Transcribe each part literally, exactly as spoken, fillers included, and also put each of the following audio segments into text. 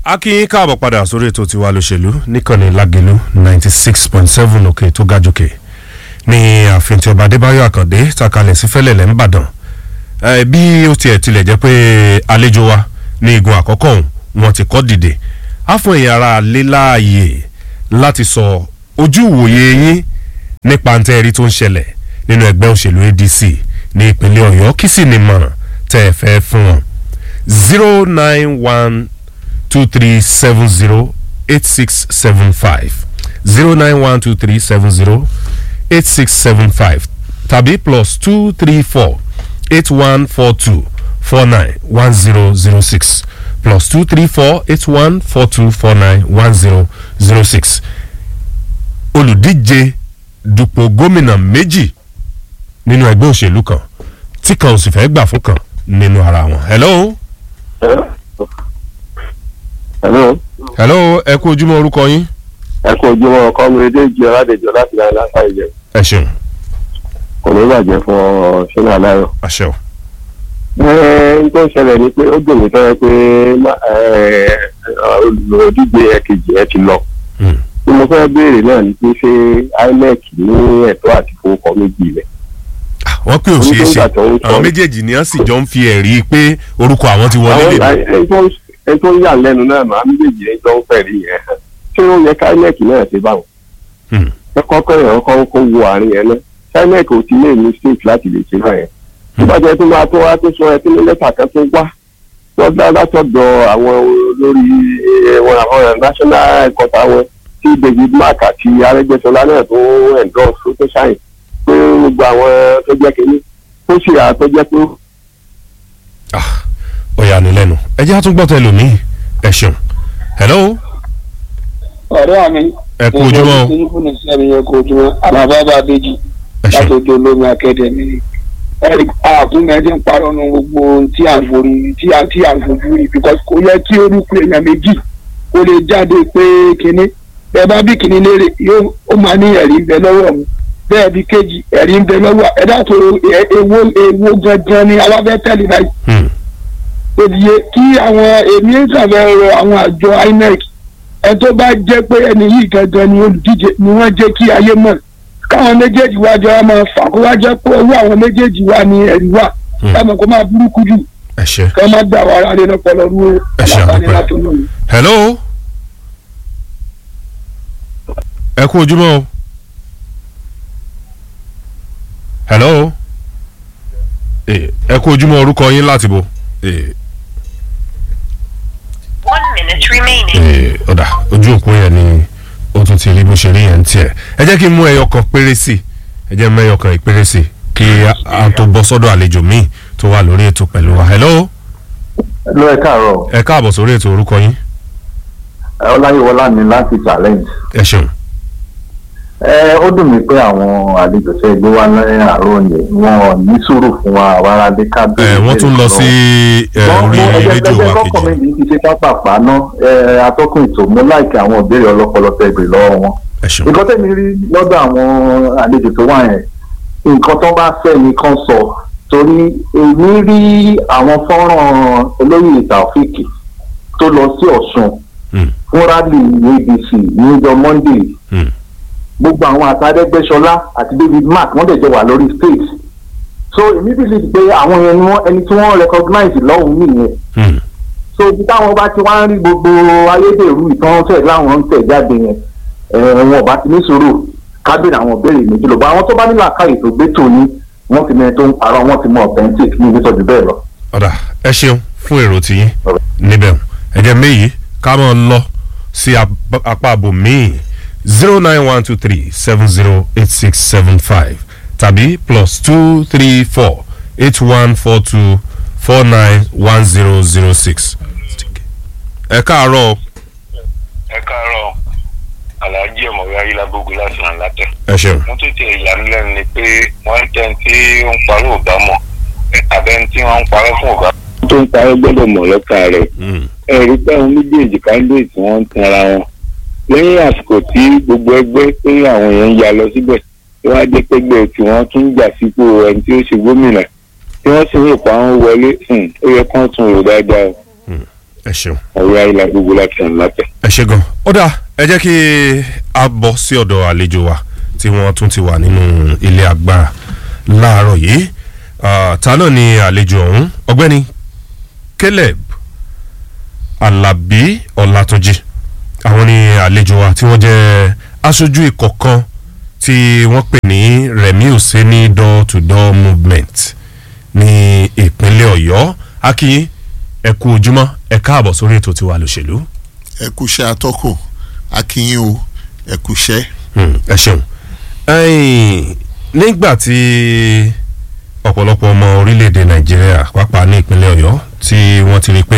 a kí yín káàbọ̀ padà sórí ètò tiwa lóṣèlú níkànnì Lágelú ninety six point seven òkè tó ga jòkè ní ààfin tí ọba Adébáyọ̀ Àkàndé takalẹ̀ sí Fẹ́lẹ́lẹ̀ ńbàdàn. Bí ó tiẹ̀ tilẹ̀ jẹ́ pé àlejò wa ní igun àkọ́kọ́ òun wọn ti kọ́ dìde á fún ẹ̀yin ará lé láàyè láti sọ ojú ìwòye yín nípa ntẹ́ẹ̀rí tó ń ṣẹlẹ̀ nínú ẹgbẹ́ òṣèlú A D C ní ìpínlẹ̀ Ọ̀yọ́ kí sì ni mọ̀ràn tẹ́ ẹ fẹ́ fún wọn. zero nine one two three seven zero eight six seven five zero nine one two three seven zero eight six seven five tàbí plus two three four eight one four two four nine one zero zero six plus two three four eight one four two four nine one zero zero six. Olùdíje dupò gómìnà méjì nínú ẹgbẹ́ òṣèlú kan tí kan ò sì fẹ́ gbà fún kan nínú ara wọn. Hello. Hello. Hello, ẹ kú ojúmọ́ orúkọ yín. Ẹ kú ojúmọ́ Kọ́múrédé jẹ́ Ọládèjọ́ láti láyé láfà ìjẹ́. Ẹ ṣeun. Kò ní bàjẹ́ fún ọ Ṣínà Aláyọ̀. Àṣẹ o. Ẹ ń tó ṣẹlẹ̀ ni pé ó dùn mí fẹ́ pé olùdíje ẹ̀kejì ẹ ti lọ. Bí mo fẹ́ béèrè náà ni pé ṣé I N E C ní ẹ̀tọ́ àti fowókọ méjì rẹ̀. Wọ́n pé òṣèṣe àwọn méjèèjì ni wọ́n sì jọ ń fi ẹ̀rí pé orúkọ àwọn ti wọlé lè mú. Ẹni tó ń yà lẹ́nu náà màá méjèèjì ẹni tó ń fẹ́ rí yẹn. Ṣé ó yẹ ká I N E C náà ṣe báwọn? Ẹ kọ́kọ́ yẹn kọ́ kó wo àárín yẹn náà. I N E C ò ti lè ní state láti lè ṣe báyẹn. Tó bá jẹ́ tó máa tó wá tó sọ ẹ tó ní lẹ́tà kan tó wá. Wọ́n dá látọ̀dọ̀ àwọn olórí wọn àwọn national headquarter wọn tí David Mark àti Arẹ́gbẹ́ṣọlá náà tó endorse tó tó ṣàyìn pé gbogbo àwọn tó jẹ́ kínní tó ṣe àtọ́jẹ́ pé. Ó yà ní lẹ́nu ẹ jẹ́ àtúngbọ́ tẹ lómi ẹ ṣeun. Hello. ọ̀rẹ́ mi. ẹ kú ojúmọ́ o. ẹ kú ojúmọ́ àbábá bá bèjì láti ojú olómi akẹ́dẹ̀mí. eric àkúnmẹ́dé ń parọ́ nu gbogbo tí à ń forí tí à tí à ń fojú rí because kò yẹ kí orúkọ èèyàn méjì kó lè jáde pé kínní bẹ́ẹ̀ bá bí kínní léèrè yóò ó máa ní ẹ̀rí ń bẹ lọ́wọ́ mi bẹ́ẹ̀ bí kejì ẹ̀rí ń bẹ lọ́wọ́ ẹ̀dá tó ewo ewo gangan ni alábẹ́ tẹ̀lé báyìí. Òdìye kí àwọn èmi ìsàfẹ́ rọ àwọn àjọ I N E C ẹ tó bá jẹ́ pé ẹni yìí gangan ni olùdíje ni wọ́n jẹ́ kí ayé mọ̀ káwọn méjèèjì wá jọ máa fà kó wá jẹ́ pé owó àwọn méjèèjì wá ní ẹ̀rí wà káwọn kó máa burúkú jù ká má gbà wàrà rẹ lọ́pọ̀lọ́ rú alábàání látọ̀ lónìí. Hello. ẹ kú ojúmọ́ o. Hello. ẹ kú ojúmọ́ orúkọ yín láti bo. One minute remaining. ọ̀dà ojú òpó yẹn ni ó tún ti rí bó ṣe rí yẹn tiẹ̀. ẹ jẹ́ kí n mú ẹyọ kan péré sí ẹ jẹ́ mú ẹyọ kan ìpéré sí kí a tó bọ́ sọ́dọ̀ àlejò míì tó wà lórí ètò pẹ̀lú wa. Hello. Hello, ẹ káàárọ̀. ẹ káàbọ̀ sórí ètò orúkọ yín. Ọláyíwọlá ni láti challenge. ẹ ṣeun. ẹ ó dùn mí pé àwọn àlejò tẹ́ gbé wá lẹ́yìn àárọ̀ ni wọn ò ní sùúrù fún wa àwọn aráàlú kábíyèsí. ẹ wọ́n tún lọ sí orí rédíò wa kejì. kọ́kọ́ mi ti ṣe pápápá náà atọ́kùn ètò mú láìka àwọn ìbéèrè ọlọ́pọlọ tẹ́ gbé lọ́wọ́ wọn. nǹkan tẹ́mi rí lọ́dọ̀ àwọn àlejò tó wà yẹn nǹkan tó bá fẹ́ nìkan sọ torí èmi rí àwọn fọ́nrán olóyè Taofik tó lọ sí Ọ̀ṣun fún rálì A D C ní ọjọ́ Monday gbogbo àwọn àtàdẹ́gbẹ́ṣọlá àti David Mark wọ́n dẹ̀ jẹ́ wà lórí stage so èmi believe pé àwọn yẹn ni wọ́n ẹni tí wọ́n recognize lọ́hùn nìyẹn so ibi táwọn bá ti wá ń rí gbogbo ayédèrú ìtàn tẹ̀ láwọn ń tẹ̀ jáde yẹn wọn ò bá ti ní sùúrù kábìrì àwọn béèrè méjì lọ bá àwọn tó bá nílò àkáyè tó gbé tòní wọ́n ti mẹ́rin tó ń parọ́ wọ́n ti mọ authentic ní ìgbésọ̀ jù bẹ́ẹ̀ lọ. ọ̀dà ẹ ṣeun fún èrò tiyín níbẹ̀ ẹ jẹ́ méyì ká máa lọ sí apá àbò míì zero nine one two three seven zero eight six seven five tàbí plus two three four eight one four two four nine one zero zero six. ẹ káàárọ̀. ẹ káàárọ̀ Alhaji ọmọwé ayélujábógo láti ràn látẹ. ẹ ṣeun. wọ́n tún ti ìyànilẹ́nu ni pé wọ́n ń tẹ́ tí ó ń parọ́ ọ̀gá mọ̀ àbẹ́ tí wọ́n ń parọ́ fún ọ̀gá. tó ń parọ́ gbọ́dọ̀ mọ̀ lọ́kà rẹ̀ ẹ̀rí pé àwọn méjèèjì káńdéètì wọ́n ń tanra wọn lẹ́yìn àsìkò tí gbogbo ẹgbẹ́ pé àwọn èèyàn ń ya lọ síbẹ̀ tí wọ́n á jẹ́ pẹ́gbẹ́ tí wọ́n tún jà sípò ẹni tí ó ṣe gómìnà tí wọ́n sì ń rò pa àwọn wọlé ó yẹ kán tún rò dáadáa o ẹ ṣeun. àwọn ayélujára gbogbo láti ẹ̀ ńlá tẹ̀. ẹ ṣe gan. ó dà ẹ jẹ́ kí a bọ́ sí ọ̀dọ̀ àlejò wa tí wọ́n tún ti wà nínú ilé agbára láàárọ̀ yìí. ta náà ni àlejò ọ̀hún ọ̀gbẹ́ni Caleb Alabi Ọlátúnjí. àwọn ni àlejò wa tí wọ́n jẹ́ aṣojú ikọ̀ kan tí wọ́n pè ní Remi Oseni door to door movement ní ìpínlẹ̀ Ọ̀yọ́. akínyìn ẹ kú ojúmọ́ ẹ káàbọ̀ sórí ètò Tiwa Lòṣèlú. ẹ kú iṣẹ́ atọ́kùn akínyìn o ẹ kú iṣẹ́. ẹ ṣeun. nígbà tí ọ̀pọ̀lọpọ̀ ọmọ orílẹ̀-èdè Nàìjíríà pàápàá ní ìpínlẹ̀ Ọ̀yọ́ tí wọ́n ti rí pé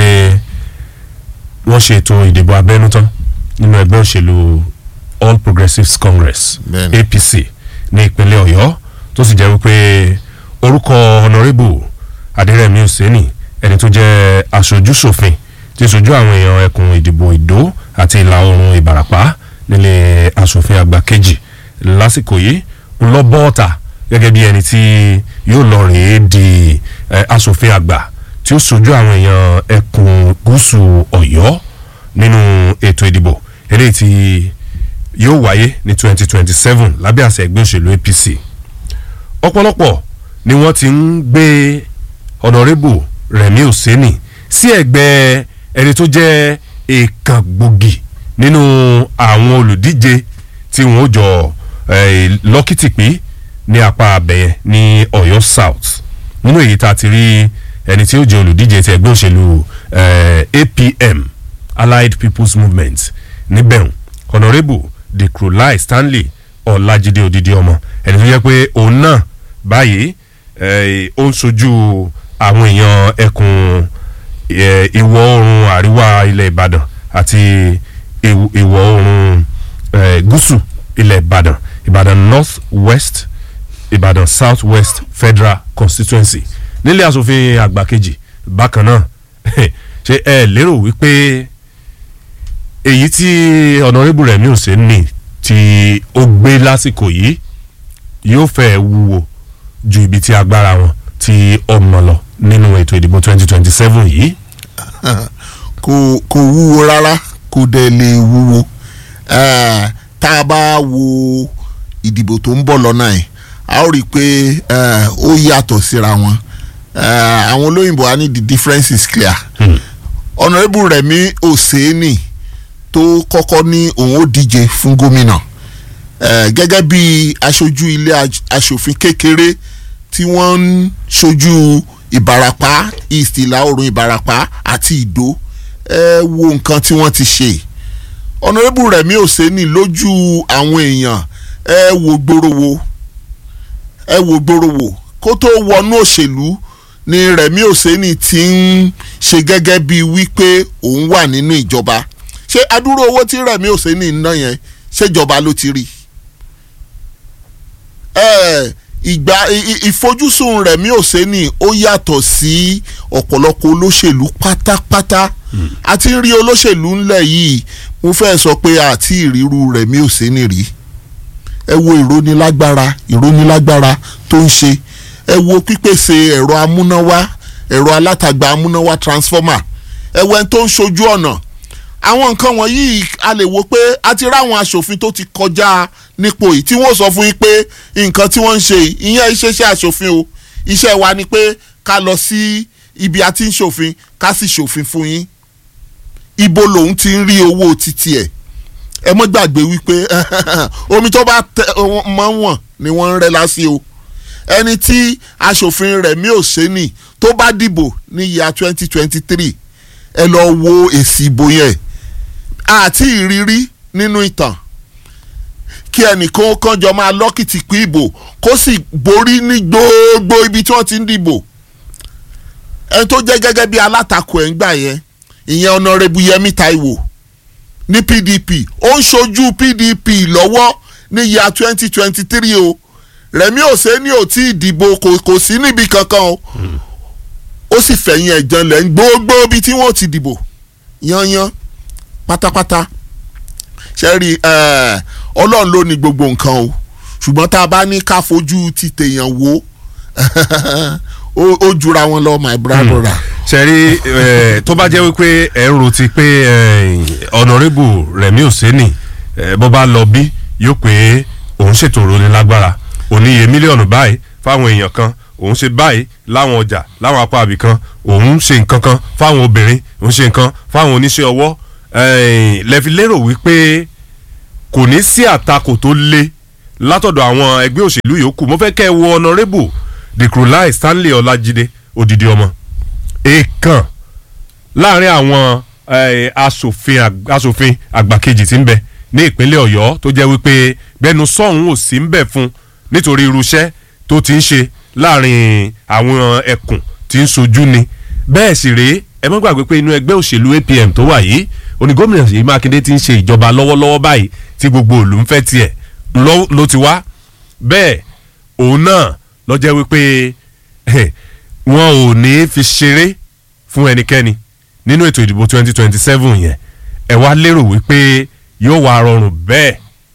wọ́n ṣe ètò ìdìbò abẹ́nú tán nínú ẹgbẹ́ òṣèlú All Progressives Congress A P C ní ìpínlẹ̀ Ọ̀yọ́ tó sì jẹ́ wípé orúkọ Honourable Adérẹ̀mí Òsénì ẹni tó jẹ́ aṣojú ṣòfin tí ṣojú àwọn èèyàn ẹkùn ìdìbò Ìdó àti ìlà oòrùn Ìbàràpá nílé aṣòfin àgbà kejì lásìkò yìí ń lọ bọ́ọ̀tà gẹ́gẹ́ bí ẹni tí yóò lọ rèé di aṣòfin àgbà tí ó ṣojú àwọn èèyàn ẹkùn gúúsù Ọ̀yọ́ nínú ètò ìdìbò eléyìí tí yóò wáyé ní twenty twenty seven lábẹ́ àṣẹ ẹgbẹ́ òṣèlú A P C. ọ̀pọ̀lọpọ̀ ni wọ́n ti ń gbé Honourable Remi Oseni sí ẹgbẹ́ ẹni tó jẹ́ èèkàn gbòógì nínú àwọn olùdíje tí wọ́n jọ lọ́kìtìpí ní apá abẹ́yẹn ní Ọ̀yọ́ South. nínú èyí tá a ti rí ẹni tí ó jẹ́ olùdíje ti ẹgbẹ́ òṣèlú A P M Allied People's Movement níbẹ̀rún Honourable Dikrulai Stanley Ọlájídé Odidi ọmọ ẹni tó jẹ́ pé òun náà báyìí ó ń ṣojú àwọn èèyàn ẹkùn ìwọ̀ oòrùn àríwá ilẹ̀ Ìbàdàn àti ìwọ̀ oòrùn gúúsù ilẹ̀ Ìbàdàn Ìbàdàn North West Ìbàdàn South West Federal Constituency nílé aṣòfin àgbà kejì. bákan náà ṣé ẹ lérò wípé èyí tí Honourable Remi Oseni tí ó gbé lásìkò yìí yóò fẹ́ wúwo ju ibi tí agbára wọn tí ọmọ lọ nínú ètò ìdìbò twenty twenty seven yìí? kò kò wúwo rárá kò dẹ̀ lè wúwo tá a bá wo ìdìbò tó ń bọ̀ lọ́nà yìí a ó rí i pé ó yàtọ̀ síra wọn. àwọn olóyìnbó á ní the difference is clear. Hmm. Honourable Remi Oseni tó kọ́kọ́ ní òun ó díje fún gómìnà gẹ́gẹ́ bí aṣojú ilé aṣòfin kékeré tí wọ́n ń ṣojú Ìbàràpá East ìlà oòrùn Ìbàràpá àti Ìdó ẹ wo nǹkan tí wọ́n ti ṣe. Honourable Remi Oseni lójú àwọn èèyàn ẹ wo gbòòrò wo ẹ wo gbòòrò wo kó tó wọnú òṣèlú ni Remi Oseni ti ń ṣe gẹ́gẹ́ bí wípé òun wà nínú ìjọba. ṣé adúrú owó tí Remi Oseni ń ná yẹn ṣèjọba ló ti rí? ẹ ìgbà ìfojúsùn Remi Oseni ó yàtọ̀ sí ọ̀pọ̀lọpọ̀ olóṣèlú pátápátá. àti rí olóṣèlú ńlẹ̀ yìí mo fẹ́ sọ pé àti ìrírú Remi Oseni rí. ẹ wo ìrónilágbára ìrónilágbára tó ń ṣe. ẹ wo pípèsè ẹ̀rọ amúnáwá ẹ̀rọ alátagbà amúnáwá transformer. ẹ wo ẹni tó ń ṣojú ọ̀nà. àwọn nǹkan wọ̀nyí a lè wo pé a ti ráwọn aṣòfin tó ti kọjá nípò yìí tí wọ́n sọ fún yín pé nǹkan tí wọ́n ń ṣe ìyẹn iṣẹ́ aṣòfin o iṣẹ́ wa ni pé ká lọ sí ibi a ti ń ṣòfin ká sì ṣòfin fún yín. ibo lòun ti ń rí owó títí ẹ̀ ẹ mọ́ gbàgbé wípé omi tó bá máa ń wọ̀n ni wọ́n ń rẹ́ lásì o. ẹni tí aṣòfin Remi Oseni tó bá dìbò ní ìyá twenty twenty three ẹ lọ wo èsì ìbò yẹn àti ìrírí nínú ìtàn kí ẹnìkan kan jọ máa lọ́kìtì pín ìbò kó sì borí ní gbogbo ibi tí wọ́n ti ń dìbò. ẹni tó jẹ́ gẹ́gẹ́ bí alátakò ẹ̀ ń gbà yẹn ìyẹn Honourable Yẹmí Táíwò ní P D P ó ń ṣojú P D P lọ́wọ́ ní ìyá twenty twenty three o. Remi Oseni ò tí ì dìbò kò sí níbi kankan o. ó sì fẹ̀yìn ẹ̀jẹ̀ lẹ̀ ń gbogbo ibi tí wọ́n ti dìbò yányán pátápátá. ṣe rí Ọlọ́run ló ní gbogbo nǹkan o ṣùgbọ́n tá a bá ní ká fojú ti tèèyàn wò ó jura wọn lọ my brother. sẹ́rí tó bá jẹ́ wípé ẹ̀ ń rotí pé Honourable Rẹ̀mí Òsénì bó bá lọ bí yóò pé òun ṣètò ìròyìn lágbára oníye mílíọ̀nù báyìí fáwọn èèyàn kan òun ṣe báyìí láwọn ọjà láwọn apá àbí kan òun ṣe nǹkan kan fáwọn obìnrin òun ṣe nǹkan fáwọn oníṣẹ́ ọwọ́ lẹ́fi lérò wípé kò ní sí àtakò tó le látọ̀dọ̀ àwọn ẹgbẹ́ òṣèlú yòókù mo fẹ́ kẹ́ ẹ wo Honourable Dìkrúláì Stanley Ọlájídé odidi ọmọ èèkàn láàrin àwọn aṣòfin àgbà kejì tí ń bẹ ní ìpínlẹ̀ Ọ̀yọ́ tó jẹ́ wípé bẹ́nu sọ́hún ò sí ń bẹ̀ fún nítorí irúṣẹ́ tó ti ń ṣe láàrin àwọn ẹkùn tí ń sojú ni bẹ́ẹ̀ sì rèé ẹ má gbàgbé pé inú ẹgbẹ́ òṣèlú A P M tó wà yìí oní gómìnà Ṣèyí Mákindé ti ń ṣe ìjọba lọ́wọ́lọ́wọ́ báyìí tí gbogbo ìlú ń fẹ́ tiẹ̀ ló ti wá bẹ́ẹ̀ òun náà ló jẹ́ wípé wọn ò ní fi ṣeré fún ẹnikẹ́ni nínú ètò ìdìbò twenty twenty seven yẹn ẹ wá lérò wípé yóò wá rọrùn bẹ́ẹ̀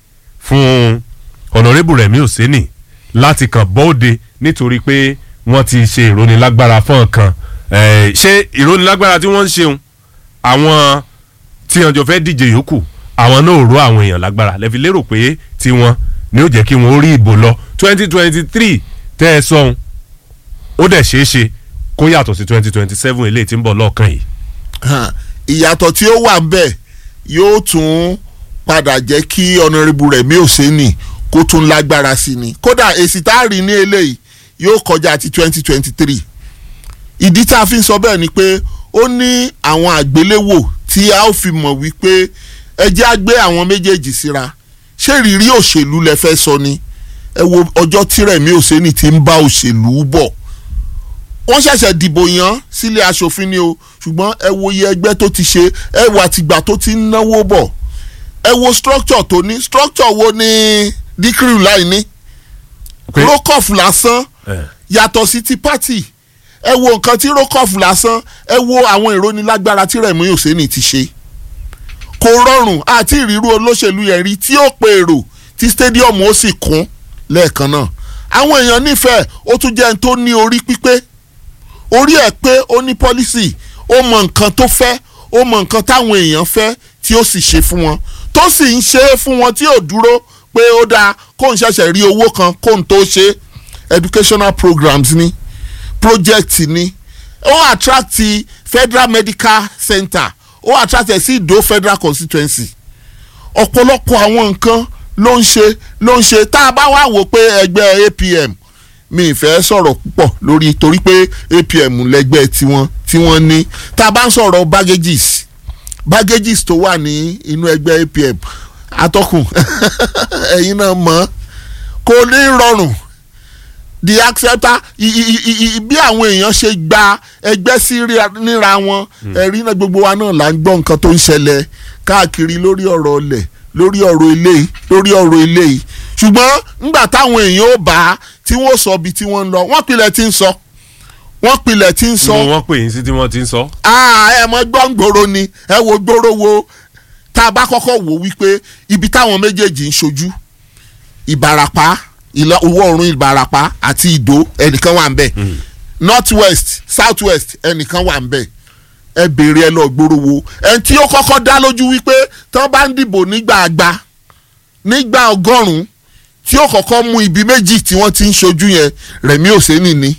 fún Honourable Rẹ̀mí Òsénì láti kàn bọ́ọ̀dẹ nítorí pé wọ́n ti ṣe ìrónilágbára fún ọ̀kan ṣé ìrónilágbára tí wọ́n ń ṣeun àwọn tí wọ́n jọ fẹ́ díje yòókù àwọn náà ró àwọn èèyàn lágbára lẹ́fi lérò pé tiwọn ni ó jẹ́ kí wọ́n rí ìbò lọ twenty twenty three tẹ́ ẹ sọ́hun ó dẹ̀ ṣeé ṣe kó yàtọ̀ sí twenty twenty seven eléyìí tí ń bọ̀ lọ́ọ̀kan yìí. ìyàtọ̀ tí ó wà ń bẹ̀ yóò tún padà jẹ́ kí Honourable Rẹ̀mí Òsénì kó tún lágbára sí ni kódà èsì tá a rí ní eléyìí yóò kọjá ti twenty twenty three ìdí tá a fi ń sọ bẹ́ẹ̀ ni pé ó ní àwọn àgbéléwò tí a ó fi mọ̀ wípé ẹ jẹ́ á gbé àwọn méjèèjì síra ṣé rírí òṣèlú lẹ fẹ́ sọ ni ẹ wo ọjọ́ tí Rẹ̀mí Òsénì ti ń bá òṣèlú bọ̀ wọ́n ṣẹ̀ṣẹ̀ dìbò yàn sílé aṣòfin ni o ṣùgbọ́n ẹ wo iye ẹgbẹ́ tó ti ṣe ẹ wo àtìgbà tó ti ń náwó bọ̀ ẹ wo structure tó ní structure wo ni Dìkrúláì ní rokoff lásán yàtọ̀ sí ti party ẹ wo nǹkan tí rokoff lásán ẹ wo àwọn ìrónilágbára tí Rẹ̀mí Òsénì ti ṣe kò rọrùn àti ìrírú olóṣèlú yẹn rí tí ó pe èrò tí stadium ó sì kún lẹ́ẹ̀kan náà àwọn èèyàn nífẹ̀ẹ́ ó tún jẹ́ ẹni tó ní orí pípé orí ẹ̀ pé ó ní policy ó mọ nǹkan tó fẹ́ ó mọ nǹkan táwọn èèyàn fẹ́ tí ó sì ṣe fún wọn tó sì ń ṣe é fún wọn tí ò dúró pé ó dáa kó n ṣẹ̀ṣẹ̀ rí owó kan kó n tó ṣe educational programs ni project ni ó attract Federal Medical Center ó attract ẹ̀ sí Ìdó Federal Constituency ọ̀pọ̀lọpọ̀ àwọn nǹkan ló ń ṣe ló ń ṣe tá a bá wá wò pé ẹgbẹ́ A P M mi ì fẹ́ sọ̀rọ̀ púpọ̀ lórí torí pé A P M lẹ́gbẹ́ tiwọn tí wọ́n ní tá a bá ń sọ̀rọ̀ baggages baggages tó wà ní inú ẹgbẹ́ A P M atọ́kùn ẹ̀yin náà mọ̀ kò ní rọrùn the acceptor bí àwọn èèyàn ṣe gba ẹgbẹ́ sí níra wọn ẹ̀rí náà gbogbo wa náà là ń gbọ́ nǹkan tó ń ṣẹlẹ̀ káàkiri lórí ọ̀rọ̀ ọlẹ̀ lórí ọ̀rọ̀ eléyìí lórí ọ̀rọ̀ eléyìí ṣùgbọ́n ńgbà táwọn èèyàn ó bá tí wọ́n sọ bí tí wọ́n ń lọ wọ́n pilẹ̀ tí ń sọ wọ́n pilẹ̀ tí ń sọ. mo wọ́n pè yín sí tí wọ́n ti ń sọ. ẹ mọ gbọ́n gbòòrò ni ẹ wo gbòòrò wo tá a bá kọ́kọ́ wò wípé ibi táwọn méjèèjì ń ṣojú Ìbàràpá ìlà ìwọ̀ oòrùn Ìbàràpá àti Ìdó ẹnìkan wà ń bẹ̀ north west south west ẹnìkan wà ń bẹ̀ ẹ béèrè ẹ lọ gbòòrò wo ẹn tí ó kọ́kọ́ dá lójú wípé tán bá ń dìbò nígbà àgbà nígbà ọgọ́rùn-ún tí ó kọ́kọ́ mú ibi méjì tí wọ́n ti ń ṣojú yẹn Rẹ̀mí Òsénì ni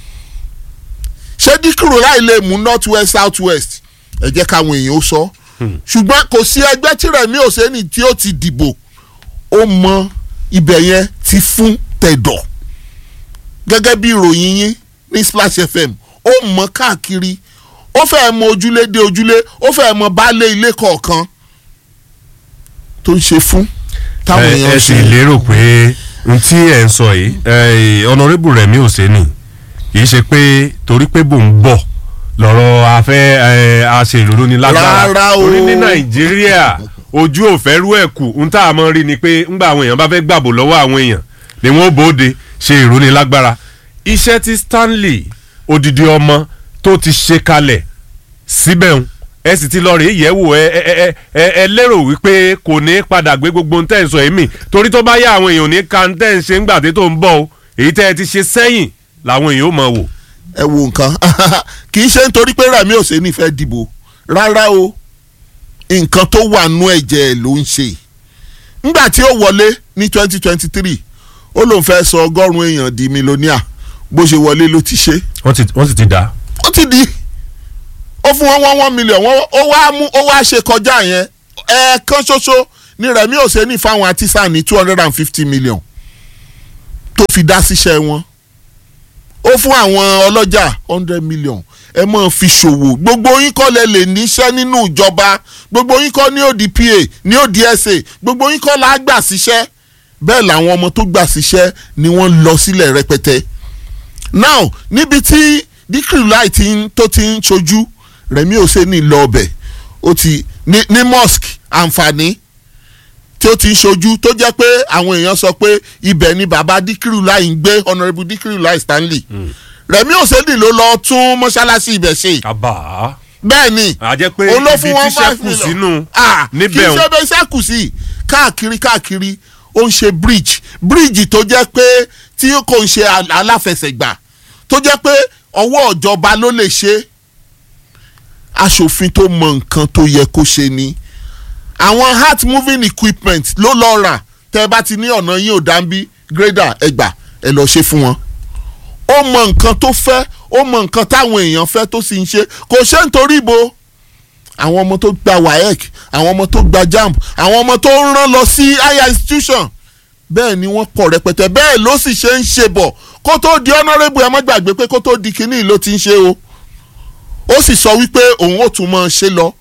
ṣé Dìkrúláì lè mú north west south west ẹ jẹ́ káwọn èèyàn ó sọ ṣùgbọ́n kò sí ẹgbẹ́ tí Rẹ̀mí Òsénì tí ó ti dìbò ó mọ ibẹ̀ yẹn ti fún tẹ̀dọ̀ gẹ́gẹ́ bí ìròyìn yín ní Splash F M ó mọ káàkiri ó fẹ́ mọ ojúlé dé ojúlé ó fẹ́ mọ baálé ilé kọ̀ọ̀kan tó ń ṣe fún táwọn èèyàn ṣe. ẹ sì lérò pé n tí ẹ ń sọ yìí Honourable Rẹ̀mí Òsénì kì í ṣe pé torí pé bò ń bọ̀ lọ́rọ̀ afẹ́ aṣèlú ní lágbára orí ní Nàìjíríà ojú òfẹ́ rú ẹ̀ kù ń tá a mọ̀ rí ni pé ńgbà àwọn èèyàn bá fẹ́ gbàbò lọ́wọ́ àwọn èèyàn ni wọ́n bòde ṣe ìrónilágbára iṣẹ́ tí Stanley odidi ọmọ tó ti ṣe kalẹ̀ síbẹ̀ ń ẹ sì ti lọ rèé yẹ̀wò ẹ ẹ ẹ ẹ lérò wípé kò ní padà gbé gbogbo ń tẹ̀ ń sọ èmi torí tó bá yá àwọn èèyàn ní kan tẹ̀ ń ṣe ń gbàdé tó ń bọ̀ o èyí tẹ́ ẹ ti ṣe sẹ́yìn làwọn èèyàn ó mọ̀ wò. ẹ wo nǹkan kì í ṣe nítorí pé Rẹ̀mí Òsèní fẹ́ dìbò rárá o nǹkan tó wà nú ẹ̀jẹ̀ ló ń ṣe nígbà tí ó wọlé ní twenty twenty three ó lóun fẹ́ sọ ọgọ́rùn-ún èèyàn di mílíọ̀nìà bó ṣe wọlé ló ti ṣe. wọ́n sì ti dá. ó ti di ó fún wọn one one million wọn ó wá mú ó wá ṣe kọjá yẹn ẹ̀ẹ̀kan ṣoṣo ní Rẹ̀mí Òsèní fáwọn artisan ní two hundred and fifty million tó fi dá síṣẹ́ wọn ó fún àwọn ọlọ́jà hundred million ẹ máa fi ṣòwò gbogbo yín kọ́ lẹ lè níṣẹ́ nínú ìjọba gbogbo yín kọ́ ní ó di P A ní ó di S A gbogbo yín kọ́ la gbà síṣẹ́ bẹ́ẹ̀ làwọn ọmọ tó gbà síṣẹ́ ni wọ́n lọ sílẹ̀ rẹpẹtẹ. now níbi tí Díkìrù Láì tó ti ń ṣojú Rẹ̀mí Òsèní lọ ọbẹ̀ ó ti ní ní mosque àǹfààní tí ó ti ń ṣojú tó jẹ́ pé àwọn èèyàn sọ pé ibẹ̀ ni bàbá Díkìrù Láì ń gbé honourable Díkìrù Láì Stanley. Mm. Rẹ̀mí Òsèní ló lọ tún mọ́ṣáláṣí ibẹ̀ ṣe. àbá. bẹ́ẹ̀ ni àjẹ́ pé ibi tíṣẹ́ kù sínú níbẹ̀ o. kì í ṣe bẹ́ẹ̀ iṣẹ́ kù sí káàkiri káàkiri ó ń ṣe bridge bridge tó jẹ́ pé tí kò ń ṣe aláfẹsẹ̀gbà tó jẹ́ pé ọwọ́ ìjọba ló lè ṣe aṣòfin tó mọ nǹkan tó yẹ kó ṣe ni àwọn heart moving equipment ló lọ rà tẹ́ ẹ bá ti ní ọ̀nà yín ò dáńbí grader ẹgbà ẹ lọ ṣe fún wọn ó mọ nǹkan tó fẹ́ ó mọ nǹkan táwọn èèyàn fẹ́ tó sì ń ṣe kò ṣe nítorí ibo àwọn ọmọ tó gba waec àwọn ọmọ tó gba jamb àwọn ọmọ tó ń rán lọ sí higher institution bẹ́ẹ̀ ni wọ́n pọ̀ rẹpẹtẹ bẹ́ẹ̀ ló sì ṣe ń ṣe bọ̀ kó tó di honourable ẹ má gbàgbé pé kó tó di kínní ló ti ń ṣe o ó sì sọ wípé òun ó tún máa ṣe lọ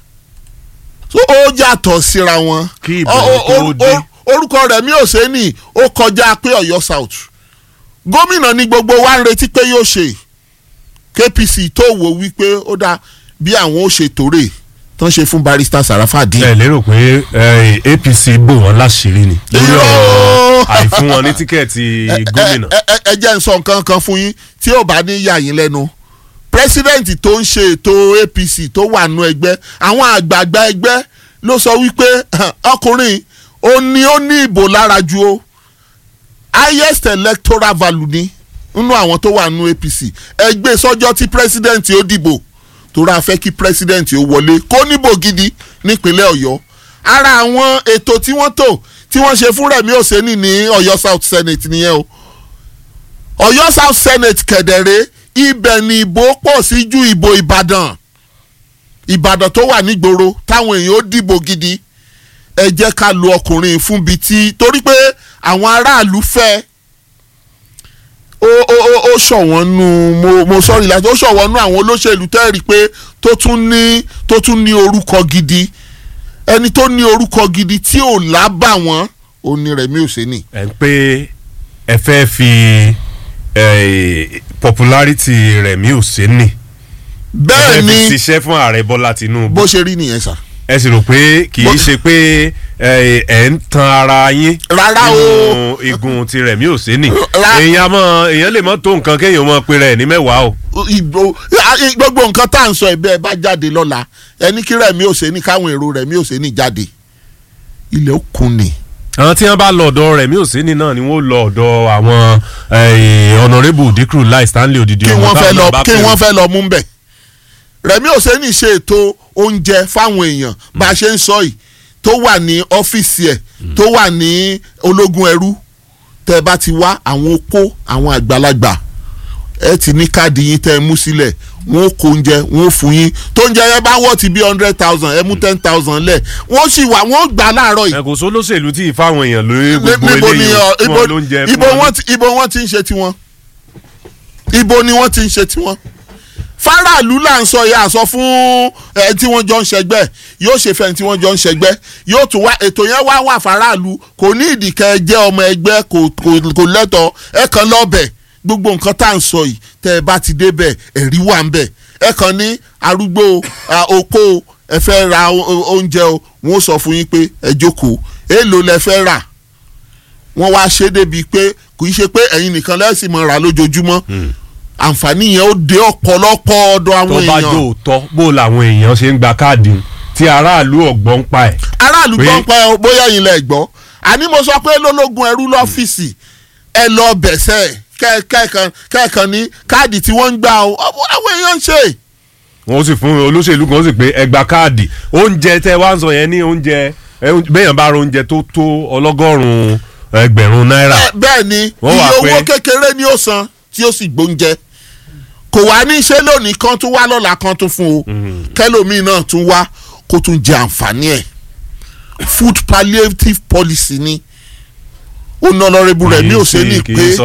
ó yàtọ̀ síra wọn orúkọ Rẹ̀mí Òsèní ó kọjá pé Ọ̀yọ́ South gómìnà ní gbogbo wa ń retí pé yóò ṣe K P C tó wò wípé ó dá bí àwọn ó ṣe tòrè tán ṣe fún barrister Sarafadeen. ẹ lérò pé A P C bò wọ́n láṣìírí ni lórí ọ̀rọ̀ àìfún wọn ní tíkẹ́ẹ̀tì gómìnà. ẹ jẹ́ n sọ nǹkan kan fún yín tí ò bá ní yà yín lẹ́nu president tó ń ṣe ètò A P C tó wà nù ẹgbẹ́ àwọn àgbààgbà ẹgbẹ́ ló sọ wípé ọkùnrin ó ní ó ní ìbò lára ju o highest electoral value ni nínú àwọn tó wà nù A P C ẹgbẹ́ sọ́jọ́ tí president ó dìbò tó ra fẹ́ kí president ó wọlé kó níbò gidi nípínlẹ̀ Ọ̀yọ́ ara àwọn ètò tí wọ́n tò tí wọ́n ṣe fún Rẹ̀mí Òsèní ní Ọ̀yọ́ South Senate nìyẹn o Ọ̀yọ́ South Senate kẹ̀dẹ̀rẹ́ ibẹ̀ ni ìbò pọ̀ sí ju ìbò Ìbàdàn Ìbàdàn tó wà nígboro táwọn èèyàn ó dìbò gidi ẹ jẹ́ ká lo ọkùnrin fún bi tí torí pé àwọn aráàlú fẹ́ ó ó ó ó ṣọ̀wọ́n nù mo mo sọ́rí láti ó ṣọ̀wọ́n nù àwọn olóṣèlú tẹ́rì pé tó tún ní tó tún ní orúkọ gidi ẹni tó ní orúkọ gidi tí ò lábà wọ́n ò ní Rẹ̀mí Òsèní. ẹ ń pé ẹ fẹ́ fi popularity Rẹ̀mí Òsèní bẹ́ẹ̀ ni ẹ fi ṣiṣẹ́ fún ààrẹ Bọ́lá Tinubu bó ṣe rí nìyẹn sà. ẹ sì rò pé kì í ṣe pé ẹ ń tan ara yín rárá o nínú igun ti Rẹ̀mí Òsèní èèyàn mọ èèyàn lè mọ tó nǹkan kéèyàn mọ pé rẹ̀ ní mẹ́wàá o. gbogbo nǹkan tá à ń sọ ẹ bẹ́ẹ̀ bá jáde lọ́la ẹni kí Rẹ̀mí Òsèní káwọn èrò Rẹ̀mí Òsèní jáde ilẹ̀ òkun ni. àwọn tí wọ́n bá lọ ọ̀dọ̀ Rẹ̀mí Òsèní náà ni wọ́n lọ ọ̀dọ̀ àwọn honourable Díkìrù Láì Stanley odidi ọmọ táwọn bá pè é kí wọ́n fẹ́ lọ mú bẹ̀. Rẹ̀mí Òsèní ṣe ètò oúnjẹ fáwọn èèyàn bá a ṣe ń sọ yìí tó wà ní ọ́fíìsì ẹ̀ tó wà ní ológun ẹrú tẹ́ ẹ bá ti wá àwọn opó àwọn àgbàlagbà ẹ ti ní káàdì yín tẹ́ ẹ mú sílẹ̀ wọ́n kó oúnjẹ wọ́n fún yín tó oúnjẹ yẹn bá wọ́ ti bí hundred thousand ẹ mú ten thousand lẹ̀ wọ́n sì wà wọ́n gbà láàárọ̀ yìí. ẹ kò sólóṣèlú tí ìfáwọn èèyàn lórí gbogbo eléyìí wọn ló ń jẹ fún wọn. ibo wọn ti ń ṣe tiwọn ibo ni wọ́n ti ń ṣe tiwọn faraàlú là ń sọ yà sọ fún ẹ tí wọ́n jọ ń ṣẹgbẹ́ yóò ṣe fẹ́ tí wọ́n jọ ń ṣẹgbẹ́ yóò tún wá ètò yẹn wá wà faraàlú kò ní ìdìkẹ́ jẹ́ ọmọ ẹgbẹ́ kò lẹ́tọ̀ọ́ ẹ kàn lọ́bẹ̀ gbogbo nǹkan tá à ń sọ yìí tẹ́ ẹ bá ti débẹ̀ ẹ̀rí wà ń bẹ̀ ẹ kàn ní arúgbó opó ẹ fẹ́ ra oúnjẹ o wọ́n sọ fún yín pé ẹ jókòó èèlò lẹ fẹ́ rà wọ́n wá ṣe débi pé kò í ṣe pé ẹ̀yin nìkan lẹ́sìn mọ́ ra lójoojúmọ́ àǹfààní yẹn ó dé ọ̀pọ̀lọpọ̀ ọ̀dọ̀ àwọn èèyàn. tó bá jò tọ́ bó làwọn èèyàn ṣe ń gba káàdì tí aráàlú ọ̀gbọ́n ń pa ẹ̀. aráàlú gbọ́n ń pa ẹ̀ bóyá yín lẹ̀ gbọ́ àní mo sọ pé lólógun ẹrú lọ́fíìsì ẹ lọ bẹ̀sẹ̀ kẹ́ẹ̀kan ní káàdì tí wọ́n ń gbà o àwọn èèyàn ń ṣe. wọ́n sì fún olóṣèlú kan sì pé ẹgbàá káàdì oúnjẹ tẹ́ wá ń sọ yẹn ní oúnjẹ bẹ́yàn bá ra oúnjẹ tó tó ọlọ́gọ́rùn-ún ẹgbẹ̀rún náírà. bẹ́ẹ̀ ni iye owó kékeré ni ó san tí ó sì gbóúnjẹ kò wá ní iṣẹ́ lónìí kan tún wá lọ́la kan tún fún o kẹlòmíì náà tún wá kó tún jẹ àǹfààní ẹ̀ food palliative policy ni ó ná lọ́rẹ́bù rẹ̀ ní òṣèlú pé.